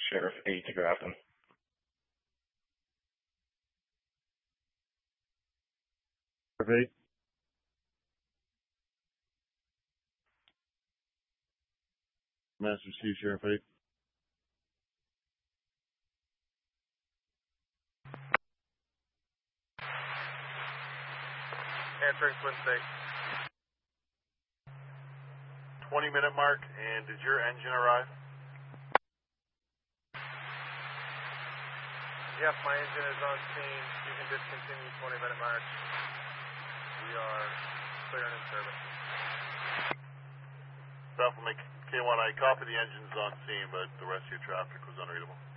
Sheriff 8 to Grafton. Sheriff 8. Master C, Sheriff 8. Answering Twin State. 20-minute mark, and did your engine arrive? Yes, my engine is on scene. You can discontinue 20-minute mark. We are clear and in service. Alpha K1, I copy the engine's on scene, but the rest of your traffic was unreadable.